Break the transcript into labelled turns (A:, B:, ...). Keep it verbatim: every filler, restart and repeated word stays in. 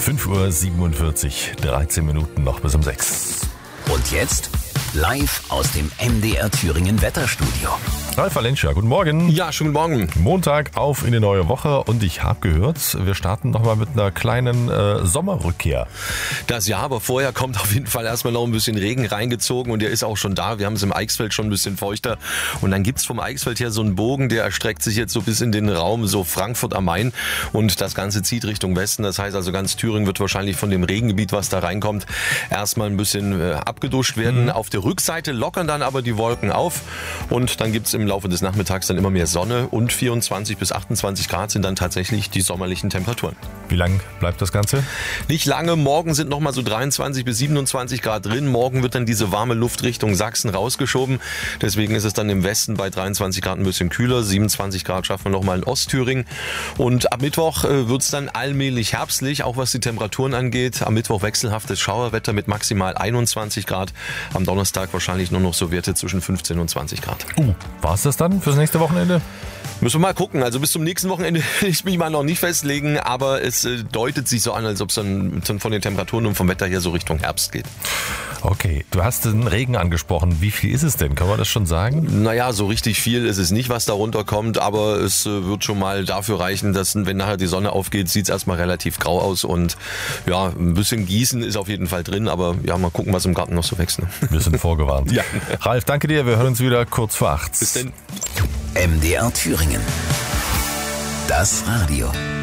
A: fünf Uhr siebenundvierzig, dreizehn Minuten noch bis um sechs.
B: Und jetzt live aus dem M D R Thüringen Wetterstudio.
A: Ralf Valencia, guten Morgen.
C: Ja, schönen Morgen.
A: Montag auf in die neue Woche und ich habe gehört, wir starten nochmal mit einer kleinen äh, Sommerrückkehr.
C: Das ja, aber vorher kommt auf jeden Fall erstmal noch ein bisschen Regen reingezogen und der ist auch schon da. Wir haben es im Eichsfeld schon ein bisschen feuchter und dann gibt's vom Eichsfeld her so einen Bogen, der erstreckt sich jetzt so bis in den Raum, so Frankfurt am Main und das Ganze zieht Richtung Westen. Das heißt also ganz Thüringen wird wahrscheinlich von dem Regengebiet, was da reinkommt, erstmal ein bisschen äh, abgeduscht werden. Mhm. Auf der Rückseite lockern dann aber die Wolken auf und dann gibt's im Laufe des Nachmittags dann immer mehr Sonne und vierundzwanzig bis achtundzwanzig Grad sind dann tatsächlich die sommerlichen Temperaturen.
A: Wie lang bleibt das Ganze?
C: Nicht lange. Morgen sind nochmal so dreiundzwanzig bis siebenundzwanzig Grad drin. Morgen wird dann diese warme Luft Richtung Sachsen rausgeschoben. Deswegen ist es dann im Westen bei dreiundzwanzig Grad ein bisschen kühler. siebenundzwanzig Grad schaffen wir nochmal in Ostthüringen. Und ab Mittwoch äh, wird es dann allmählich herbstlich, auch was die Temperaturen angeht. Am Mittwoch wechselhaftes Schauerwetter mit maximal einundzwanzig Grad. Am Donnerstag wahrscheinlich nur noch so Werte zwischen fünfzehn und zwanzig Grad.
A: Uh, war es das dann fürs nächste Wochenende?
C: Müssen wir mal gucken. Also bis zum nächsten Wochenende will ich mich mal noch nicht festlegen, aber es äh, deutet sich so an, als ob es dann, dann von den Temperaturen und vom Wetter hier so Richtung Herbst geht.
A: Okay, du hast den Regen angesprochen. Wie viel ist es denn? Kann man das schon sagen?
C: Naja, so richtig viel ist es nicht, was da runterkommt, aber es äh, wird schon mal dafür reichen, dass wenn nachher die Sonne aufgeht, sieht es erstmal relativ grau aus und ja, ein bisschen Gießen ist auf jeden Fall drin, aber ja, mal gucken, was im Garten noch so wächst. Ne?
A: Wir sind vorgewarnt.
C: Ja.
A: Ralf, danke dir. Wir hören uns wieder kurz vor acht.
C: Bis denn.
B: M D R Thüringen. Das Radio.